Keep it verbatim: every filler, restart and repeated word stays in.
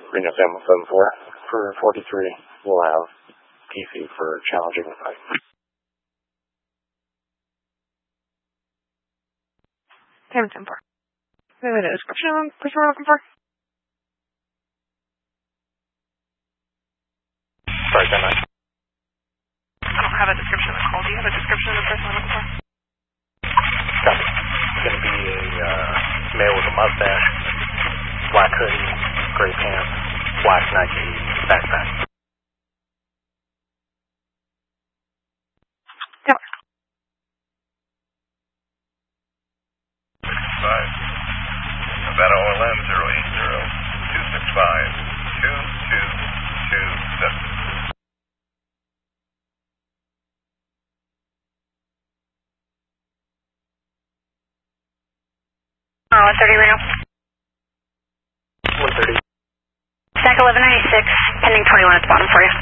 Reno Sam one seven four. For forty-three, we'll have P C for challenging the fight. Sam ten four. Do you have a description of the person we're looking for? Sorry, ten nine. I don't have a description of the call. Do you have a description of the person we're looking for? Copy. It's going to be a uh, male with a mustache, black hoodie, gray pants, black Nike backpack. Yep. Five. Nevada O L M zero eight zero two six five two two two seven. Oh, one thirty Reno. one thirty. Stack eleven ninety-six, pending twenty-one at the bottom for you.